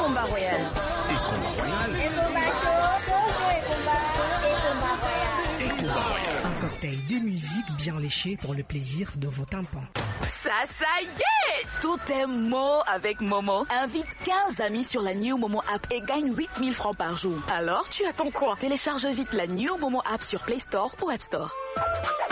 combat royal. Et combat royal. Et combat chaud. Et combat royal. Et combat royal. Un cocktail de musique bien léché pour le plaisir de vos tympans. Ça y est! Tout est Mo avec Momo. Invite 15 amis sur la New Momo app et gagne 8000 francs par jour. Alors, tu attends quoi? Télécharge vite la New Momo app sur Play Store ou App Store.